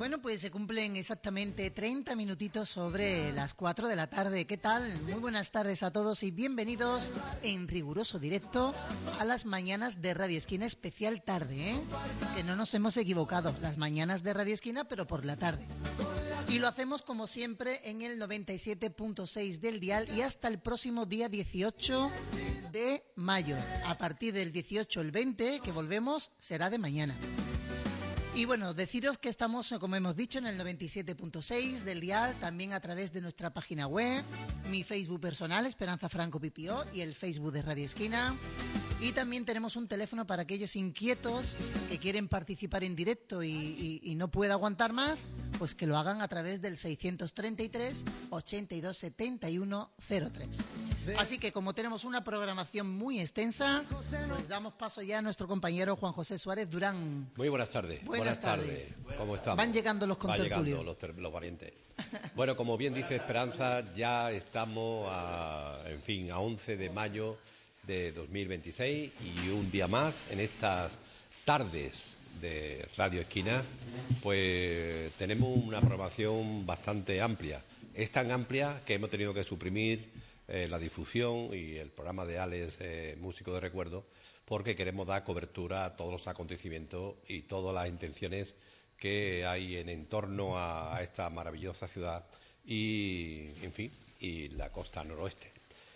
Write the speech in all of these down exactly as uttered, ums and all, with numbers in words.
Bueno, pues se cumplen exactamente treinta minutitos sobre las cuatro de la tarde. ¿Qué tal? Muy buenas tardes a todos y bienvenidos en riguroso directo a las mañanas de Radio Esquina especial tarde, ¿eh? Que no nos hemos equivocado, las mañanas de Radio Esquina, pero por la tarde. Y lo hacemos como siempre en el noventa y siete punto seis del dial y hasta el próximo día dieciocho de mayo. A partir del dieciocho, el veinte, que volvemos, será de mañana. Y bueno, deciros que estamos, como hemos dicho, en el noventa y siete punto seis del dial, también a través de nuestra página web, mi Facebook personal, Esperanza Franco Pipió, y el Facebook de Radio Esquina. Y también tenemos un teléfono para aquellos inquietos que quieren participar en directo y, y, y no puede aguantar más, pues que lo hagan a través del seiscientos treinta y tres, ochenta y dos, setenta y uno, cero tres. Así que como tenemos una programación muy extensa, pues damos paso ya a nuestro compañero Juan José Suárez Durán. Muy buenas tardes. Buenas, buenas tardes. tardes. ¿Cómo estamos? Van llegando los contertulios. Van llegando los, ter los valientes. Bueno, como bien dice Esperanza, ya estamos a, en fin, a once de mayo de dos mil veintiséis y un día más en estas tardes de Radio Esquina, pues tenemos una programación bastante amplia. Es tan amplia que hemos tenido que suprimir eh, la difusión y el programa de Alex, eh, músico de recuerdo, porque queremos dar cobertura a todos los acontecimientos y todas las intenciones que hay en, en torno a, a esta maravillosa ciudad y, en fin, y la costa noroeste.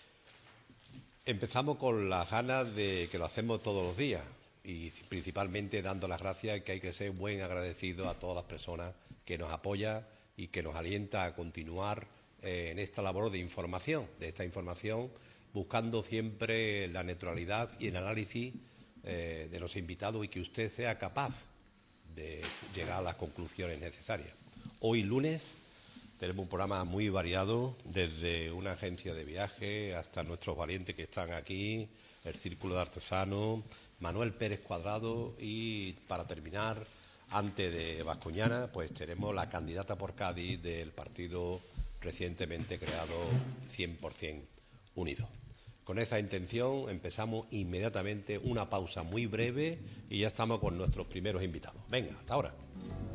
Empezamos con las ganas de que lo hacemos todos los días y principalmente dando las gracias, que hay que ser buen agradecido a todas las personas que nos apoyan y que nos alienta a continuar eh, en esta labor de información, de esta información, buscando siempre la neutralidad y el análisis eh, de los invitados y que usted sea capaz de llegar a las conclusiones necesarias. Hoy lunes tenemos un programa muy variado, desde una agencia de viaje hasta nuestros valientes que están aquí, el Círculo de Artesanos, Manuel Pérez Cuadrado y, para terminar, antes de Vascoñana, pues tenemos la candidata por Cádiz del partido recientemente creado cien por cien Unido. Con esa intención empezamos inmediatamente una pausa muy breve y ya estamos con nuestros primeros invitados. Venga, hasta ahora.